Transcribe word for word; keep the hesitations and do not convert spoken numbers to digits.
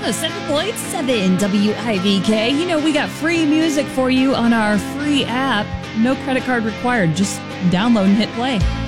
seven point seven W I V K. You know, we got free music for you on our free app. No credit card required. Just download and hit play.